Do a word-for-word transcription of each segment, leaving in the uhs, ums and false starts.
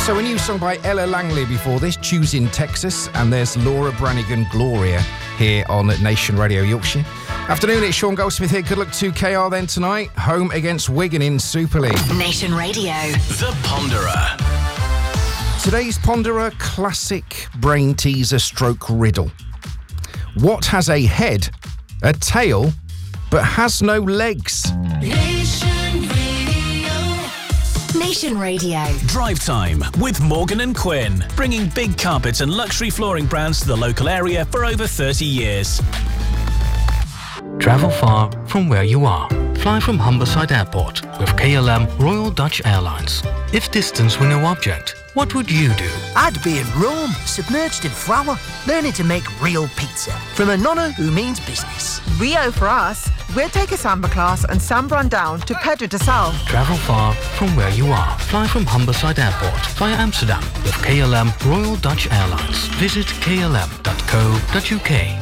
So a new song by Ella Langley before this, Choosing Texas, and there's Laura Branigan, Gloria, here on Nation Radio Yorkshire. Afternoon, it's Sean Goldsmith here. Good luck to K R then tonight, home against Wigan in Super League. Nation Radio. The Ponderer. Today's Ponderer, classic brain teaser stroke riddle. What has a head, a tail, but has no legs? Nation Radio. Nation Radio. Drive Time with Morgan and Quinn, bringing big carpets and luxury flooring brands to the local area for over thirty years. Travel far from where you are. Fly from Humberside Airport with K L M Royal Dutch Airlines. If distance were no object, what would you do? I'd be in Rome, submerged in flour, learning to make real pizza from a nonna who means business. Rio for us. We'll take a samba class and samba on down to Pedro de Sal. Travel far from where you are. Fly from Humberside Airport via Amsterdam with K L M Royal Dutch Airlines. Visit k l m dot co dot u k.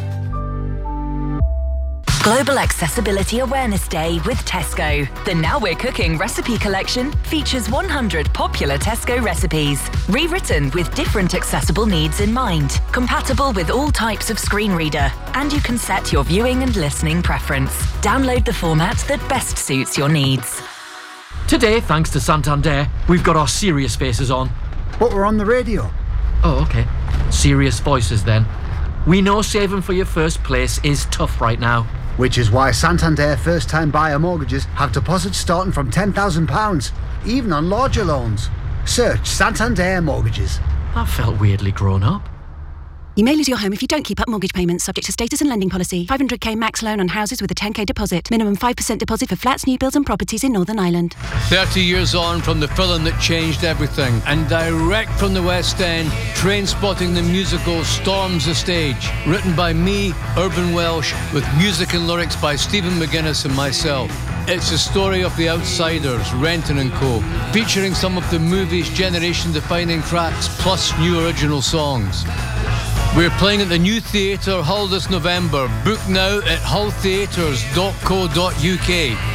Global Accessibility Awareness Day with Tesco. The Now We're Cooking recipe collection features one hundred popular Tesco recipes, rewritten with different accessible needs in mind, compatible with all types of screen reader, and you can set your viewing and listening preference. Download the format that best suits your needs. Today, thanks to Santander, we've got our serious faces on. But we're on the radio. Oh, okay. Serious voices then. We know saving for your first place is tough right now. Which is why Santander first-time buyer mortgages have deposits starting from ten thousand pounds, even on larger loans. Search Santander Mortgages. That felt weirdly grown up. You may lose your home if you don't keep up mortgage payments, subject to status and lending policy. five hundred k max loan on houses with a ten k deposit. Minimum five percent deposit for flats, new builds and properties in Northern Ireland. thirty years on from the film that changed everything, and direct from the West End, Trainspotting the musical storms the stage. Written by me, Urban Welsh, with music and lyrics by Stephen McGuinness and myself. It's the story of The Outsiders, Renton and Co, featuring some of the movie's generation-defining tracks, plus new original songs. We're playing at the New Theatre Hull this November. Book now at hull theatres dot co dot u k.